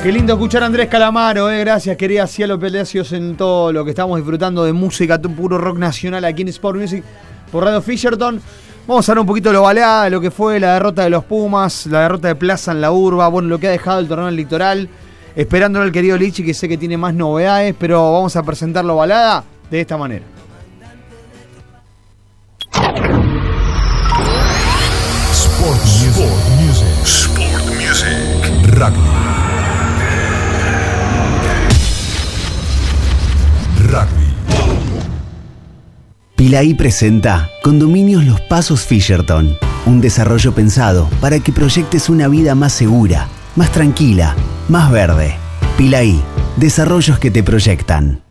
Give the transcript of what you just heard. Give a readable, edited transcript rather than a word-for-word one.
Qué lindo escuchar a Andrés Calamaro, gracias querida Cielo Palacios en todo lo que estamos disfrutando de música, puro rock nacional aquí en Sport Music por Radio Fisherton. Vamos a hablar un poquito de lo baleada, de lo que fue la derrota de los Pumas, la derrota de Plaza en la Urba, bueno, lo que ha dejado el torneo del Litoral, esperándolo al querido Lichi que sé que tiene más novedades, pero vamos a presentarlo balada de esta manera. Sport Music. Rugby. Pilaí presenta Condominios Los Pasos Fisherton, un desarrollo pensado para que proyectes una vida más segura, más tranquila, más verde. Pilaí, desarrollos que te proyectan.